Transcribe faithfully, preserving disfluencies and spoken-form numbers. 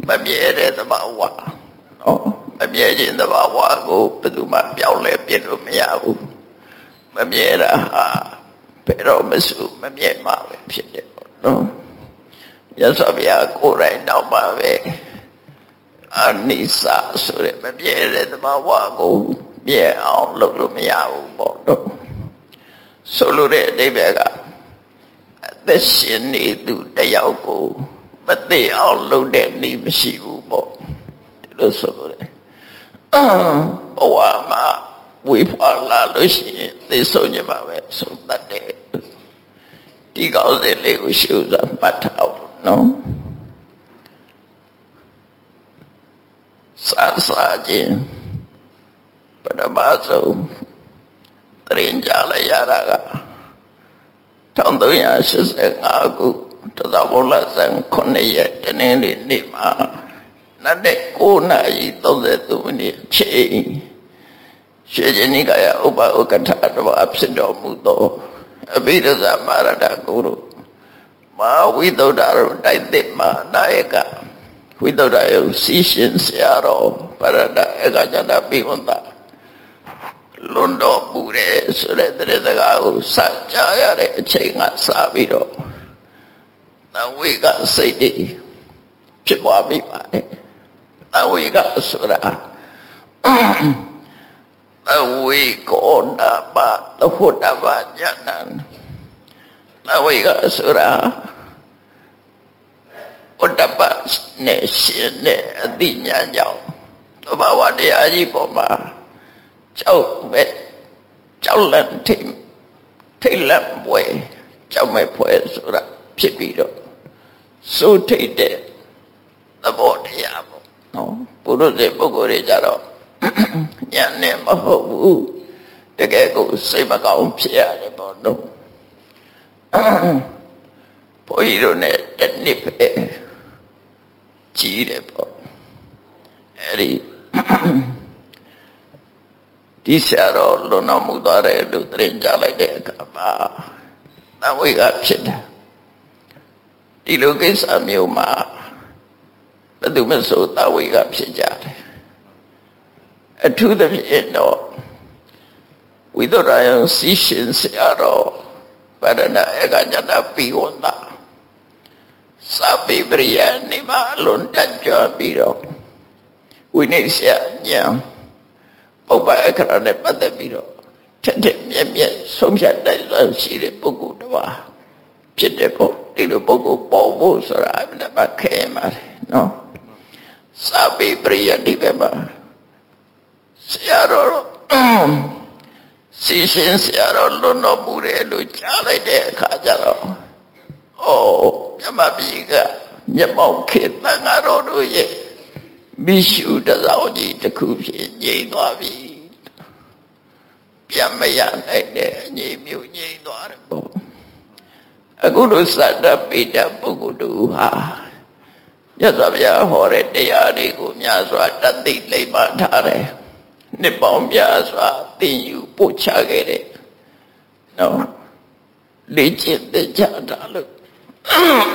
မမြဲတဲ့သဘာဝနော်မမြဲခြင်းသဘာဝကိုဘယ်သူမှပြောင်းလဲပြလို့မရဘူးမမြဲတာဟာဘယ်တော့မှစုမမြဲမှာပဲဖြစ်တယ်ပေါ့နော်ရသော်ဗျာကိုယ်တိုင်တော့ပါပဲအနိစ္စဆိုတဲ့မမြဲတဲ့သဘာဝကိုမြဲအောင်လုပ်လို့မရဘူးပေါ့နော်ဆိုလိုတဲ့အဓိပ္ပာယ်ကအသက်ရှင်နေသူတယောက်ကိုမသိအောင်လုပ်တဲ့နည်းမရှိဘူးပေါ့ဒီလိုဆိုလို့လေဘဝမှာဝိဖွာလာလို့ရှိရင်သိဆုံးကြပါပဲဆိုတတ်တယ်ဒီကောင်းစဉ်လေးကိုရှုစားမှတ်ထားအောင်နော်စာစာခြင်းပထမဆုံးတရင်ကြလိုက်ရတာကတစ်သုံးရာရှစ်ဆယ်ငါခုတသဘောလဆန်းခုနှစ်ရက်တနင်္လာနေ့မှာနတ်တဲ့ကိုးနာရီသုံးဆယ်သုံးမိနစ်ချိန်ရွှေကျင်နိကာယဥပဥက္ကဋ္ဌတော်ဖြစ်တော်မူသောအဘိဓဇမရတကိုရုမဟာဝိသုဒ္ဓရုတိုက်သစ်မနာယကဝိသုဒ္ဓယုစီရှင်ဆရာတော်ပရဒဧကဇဏပိဝန္တလွန်တော်မူတယ်ဆိုတဲ့တရေစကားကိုစကြားရတဲ့အချိန်ကစပြီးတော့သဝိကစိတ်တွေဖြစ်သွားပြီပါတယ်သဝိကဆိုတာသဝိကောနာပသဟုတ်တပညာဏသဝိကဆိုတာဩတ္တပနဲ့ရှင်တဲ့အသိဉာဏ်ကြောင့်သဘာဝတရားကြီးပေါ်မှာကြောက်မဲ့ကြောက်လန့်ထိတ်ထိတ်လန့်ပွဲကြောက်မဲ့ပွဲဆိုတာဖြစ်ပြီးတော့စိုးထိတ်တဲ့သဘောတရားပေါ့နော်ပုရုษပုဂ္ဂိုလ်တွေကြတော့ဉာဏ်နဲ့မဟုတ်ဘူးတကယ်ကိုစိတ်မကောင်းဖြစ်ရတယ်ပေါ့နော်ဘုန်းကြီးတို့နဲ့တစ်နှစ်ပဲကြီးတယ်ပေါ့အဲဒီဒီဆရာတော်လွန်တော်မူသွားတယ်လို့သတင်းကြားလိုက်တဲ့အခါမှာသဝိကဖြစ်တယ်ဒီလိုကိစ္စမျိုးမှာဘယ်သူမှဆိုသဝိကဖြစ်ကြတယ်အထူးသဖြင့်တော့ဝိသုဒ္ဓယစီရှင်ဆရာတော်ပရဏဧကဇဏပိဝန္တစာပေပရိယနိမလွန်တတ်ကြပြီးတော့ဝိနည်းဆရာညံပုပ္ပအခရနဲ့ပတ်သက်ပြီးတော့ထက်ထက်မြက်မြက်ဆုံးဖြတ်တိုက်စွမ်းရှိတဲ့ပုဂ္ဂိုလ်တစ်ပါးဖြစ်တဲ့ပေါ့ဒီလိုပုဂ္ဂိုလ်ပေါ်ဖို့ဆိုတာအမှန်တမ်းခဲပါတယ်နော်စာပေပရိယဒီဘက်မှာဆရာတော်စီရှင်ဆရာတော်လွန်တော်မူတယ်လို့ကြားလိုက်တဲ့အခါကျတော့ဩမြတ်မကြီးကမျက်မှောက်ခေတ္တငါတော်တို့ရဲ့မိရှုတစောင်းကြီးတစ်ခုဖြစ်ငြိမ်သွားပြီပြန်မရနိုင်တဲ့အငြိမ်မျိုးငြိမ်သွားတယ်ပေါ့အခုလိုစတ္တပိတပုဂ္ဂိုလ်တို့ဟာမြတ်စွာဘုရားဟောတဲ့တရားတွေကိုများစွာတတ်သိလိမ့်မှထားတယ်နှစ်ပေါင်းများစွာသင်ယူပို့ချခဲ့တဲ့နော်လေ့ကျင့်သင်ကြားတာလို့